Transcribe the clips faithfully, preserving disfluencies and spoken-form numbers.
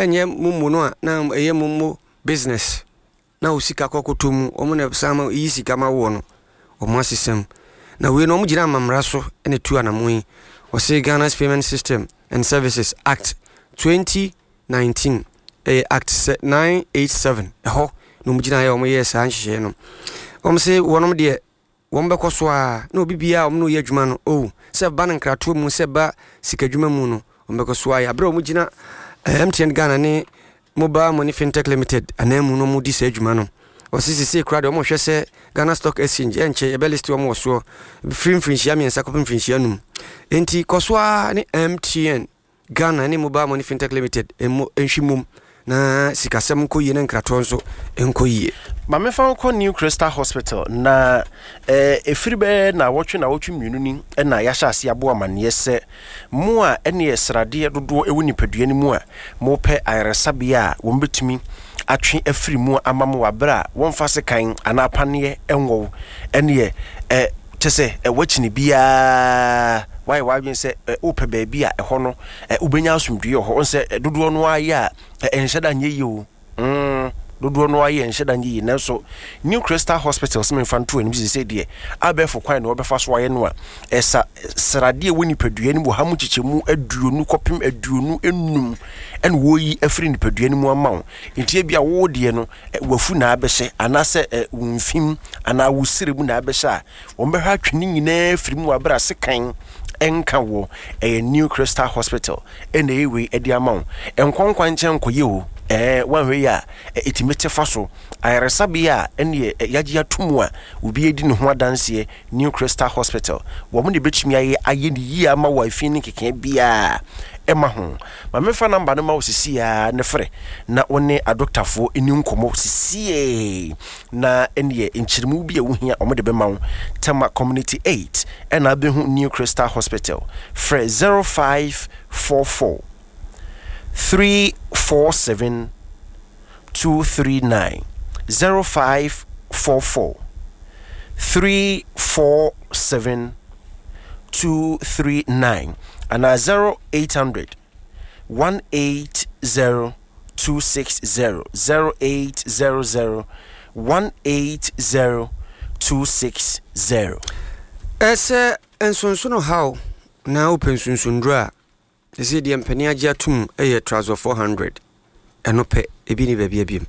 enye mumu no a na eye mumu business na usika kokotomu omo na sama yisi kama wo no omo asisem na we no mugina mamra so ene tu anamoyi o say Ghana's Payment System and Services Act twenty nineteen eh Act nine eighty-seven eho no mugina ya omo yes anhye no omo say wonom de wombe koso a na obibia omo no ye adwuma no oh se ba na nkrato mu se ba sikadwuma mu no ombe koso a ya bra omugina M T N Ghana ne Mobile Money Fintech Limited anemu no mudi se adwuma no osisi se crowd omo hwe se Ghana Stock Exchange enche ye belist omo so free free shia me nsa kopim free shia num enti koso a ne M T N Ghana ne Mobile Money Fintech Limited emo enhwimum na sikasem ko yene nkrato nso enko yie mame fa ko New Crystal Hospital na eh efiribe na wotwe na wotwe mienu ni na ya hyase abo amane se mu a ene esrade dodo ewu nipadua ni mu a mo pe ayaresabia wo mbetumi atwe afiri mu amam wabra wonfa se kan anapane enwo ene eh tese e wachini bia why why been say ope baby a ho no ubenya asumdue ho on say dodo no aye a enhyeda nye yi o mm dodo no aye enhyeda nye yi na so New Crystal Hospital some infanto ani bi say de abefo kwan na obefa so aye no a esa srade woni padua ni bo hamu chichemu aduonu kopim aduonu enum en woyi afri ni padua ni mu amawo ntie bia wo de no wafu na abehye anase wumfim ana wusire mu na abehye a wo mbehwa twini nyina afri mu abra sekan enka wo a New Crystal Hospital ene ewe edi amawo enkonkwa nchen koye o eh wanwe ya etimete faso ayaresabia ene yaji atumu a obi edi ne ho adanse New Crystal Hospital wo mo ne betumi aye aye ni yi ama wa afini keke bia ema ho ma mefa namba no ma osisi ya ne frɛ na one adoctafo eni nkomo sisi na ene enchirimu bi a wo hia omo de be ma wo tema community eight ena be hu New Crystal Hospital frɛ zero five four four three four seven two three nine zero five four four three four seven two three nine and a zero eight hundred one eight zero two six zero zero eight zero zero one eight zero two six zero. Ese ensonsono how na open sunsundra ese die mpani age atum eye trouser four hundred eno pe ebi ni baabi abiem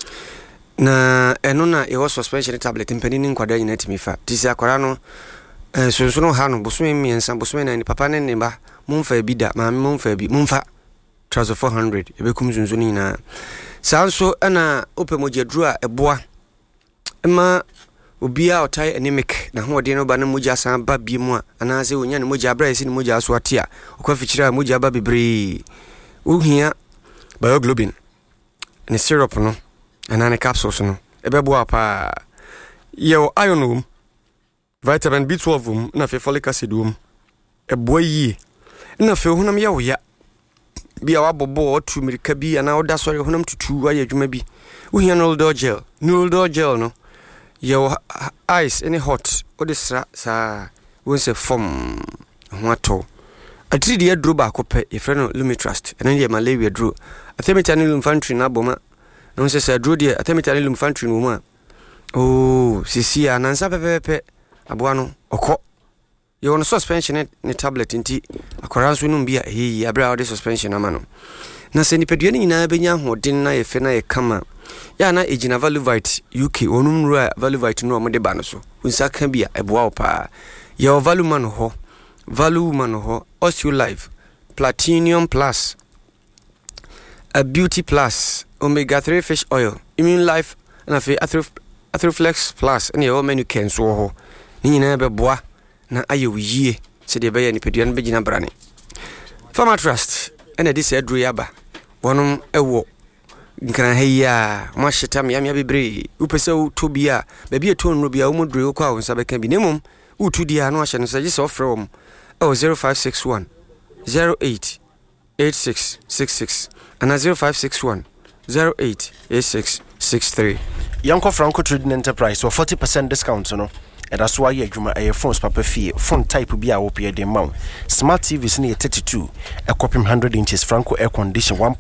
na eno na e suspension tablet mpani ni nkwada nyina timifa tisi akwara no ensonsono ha no bosome miensa bosome na ni papa ne ne ba mumfa ebi da ma mumfa ebi mumfa trouser four hundred ebekum sunsono nyina sanso ana opemoje dru a eboa ema obia otai anemic na ho de no ba na moja san ba bi mu a ana se onya ne moja bra ese ne moja so ate a okwa fichira moja ba bebre ohia bioglobin ne syrup no ana ne capsules no ebebo apa ye iron um vitamin B twelve um na fe folic acid um eboa yi na fe honam ye wo ya bia wabobo otu mirika bi ana oda sori honam tutu aye adwuma bi ohia no do gel no do gel no your ice any hot or the sa won't say form wato atri de adro ba kope e frɛ no Lumitrust and then malaria dro athemetane infantry na boma no say say dro de athemetane infantry no ma oh sisi anansa pepepe aboa no okɔ you on suspension ne tablet nti akwara so no bia he abra the suspension ama no na se nipadua ni nyina benya hoden na ye fe na ye kama ya na ejina Valuvite U K onum ru Valuvite no mo de ba no so unsa ka bia eboa opa ya Valuman ho Valuman ho Osteolife Platinum Plus a Beauty Plus Omega three Fish Oil Immune Life na fe Athroflex Plus ne o menu ken so ho ni nyina be boa na ayewiye se de be ya nipadua no begina brane Farmer Trust ene de se adru yaba wonum ewo nkran heya mo hyeta me ya bebre upese utobia ba bi eton no bia wo modre ko a wonsa beka bi nemum utudia no ahye no se gise ofre wom oh zero five six one zero eight eight six six six and zero five six one zero eight eight six six three. Yanko Franco Trading Enterprise for forty percent discount no. And that's why you adwuma a phones papa fee phone type bi a wo pay dem mount smart T Vs near thirty-two a copy one hundred inches Franco air condition one